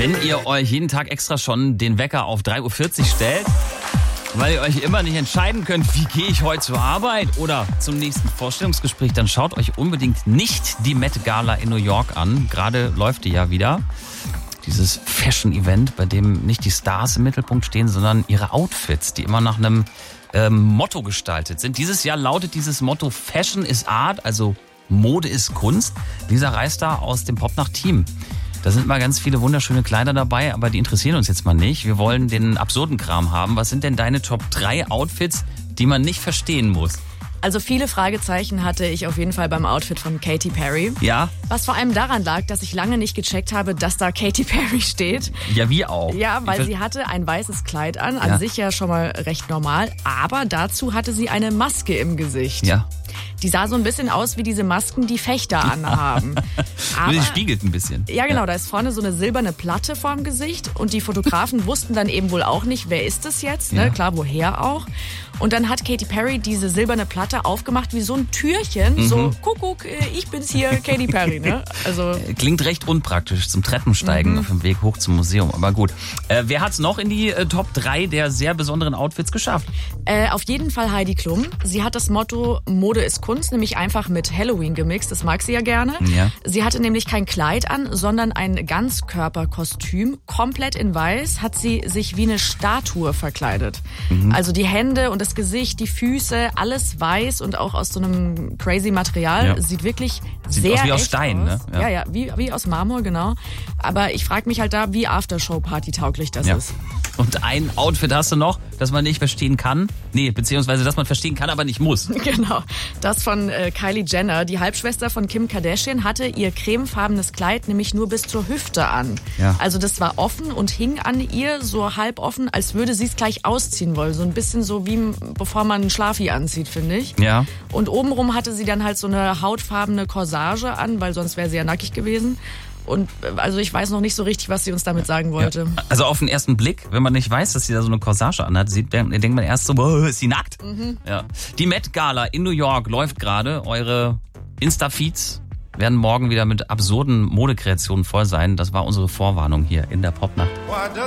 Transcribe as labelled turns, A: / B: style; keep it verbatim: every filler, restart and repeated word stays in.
A: Wenn ihr euch jeden Tag extra schon den Wecker auf drei Uhr vierzig stellt, weil ihr euch immer nicht entscheiden könnt, wie gehe ich heute zur Arbeit oder zum nächsten Vorstellungsgespräch, dann schaut euch unbedingt nicht die Met Gala in New York an. Gerade läuft die ja wieder. Dieses Fashion-Event, bei dem nicht die Stars im Mittelpunkt stehen, sondern ihre Outfits, die immer nach einem ähm, Motto gestaltet sind. Dieses Jahr lautet dieses Motto Fashion is Art, also Mode ist Kunst. Lisa Reister aus dem Popnacht-Team. Da sind mal ganz viele wunderschöne Kleider dabei, aber die interessieren uns jetzt mal nicht. Wir wollen den absurden Kram haben. Was sind denn deine Top drei Outfits, die man nicht verstehen muss?
B: Also viele Fragezeichen hatte ich auf jeden Fall beim Outfit von Katy Perry.
A: Ja?
B: Was vor allem daran lag, dass ich lange nicht gecheckt habe, dass da Katy Perry steht.
A: Ja, wie auch.
B: Ja, weil sie hatte ein weißes Kleid an, an
A: Ja.
B: sich ja schon mal recht normal, aber dazu hatte sie eine Maske im Gesicht.
A: Ja.
B: Die sah so ein bisschen aus wie diese Masken, die Fechter anhaben. Aber
A: Die spiegelt ein bisschen.
B: ja, genau, da ist vorne so eine silberne Platte vorm Gesicht und die Fotografen wussten dann eben wohl auch nicht, wer ist das jetzt, ne?
A: Ja.
B: Klar, woher auch. Und dann hat Katy Perry diese silberne Platte aufgemacht wie so ein Türchen,
A: Mhm.
B: so Kuckuck, äh, ich bin's hier, Katy Perry, ne? Also
A: Klingt recht unpraktisch zum Treppensteigen
B: Mhm.
A: auf dem Weg hoch zum Museum. Aber gut. Äh, wer hat's noch in die äh, Top drei der sehr besonderen Outfits geschafft?
B: äh, auf jeden Fall Heidi Klum. Sie hat das Motto Mode ist Kunst, nämlich einfach mit Halloween gemixt, das mag sie ja gerne.
A: Ja.
B: Sie hatte nämlich kein Kleid an, sondern ein Ganzkörperkostüm, komplett in weiß, hat sie sich wie eine Statue verkleidet.
A: Mhm.
B: Also die Hände und das Gesicht, die Füße, alles weiß und auch aus so einem crazy Material.
A: Ja.
B: Sieht wirklich
A: Sieht
B: sehr
A: aus wie aus
B: echt
A: Stein,
B: aus.
A: ne? Ja.
B: Ja, ja, wie, wie aus Marmor, genau. Aber ich frage mich halt da, wie Aftershow-Party tauglich das
A: Ja.
B: ist.
A: Und ein Outfit hast du noch, das man nicht verstehen kann? Nee, beziehungsweise das man verstehen kann, aber nicht muss.
B: Genau, das von äh, Kylie Jenner. Die Halbschwester von Kim Kardashian hatte ihr cremefarbenes Kleid nämlich nur bis zur Hüfte an.
A: Ja.
B: Also das war offen und hing an ihr so halb offen, als würde sie es gleich ausziehen wollen. So ein bisschen so wie bevor man einen Schlafi anzieht, finde ich.
A: Ja.
B: Und obenrum hatte sie dann halt so eine hautfarbene Corsage an, weil sonst wäre sie ja nackig gewesen. Und äh, also ich weiß noch nicht so richtig, was sie uns damit sagen wollte.
A: Ja. Also auf den ersten Blick, wenn man nicht weiß, dass sie da so eine Corsage anhat, sieht, denkt man erst so, boah, ist sie nackt?
B: Mhm.
A: Ja. Die Met Gala in New York läuft gerade. Eure Insta-Feeds werden morgen wieder mit absurden Modekreationen voll sein. Das war unsere Vorwarnung hier in der Popnacht.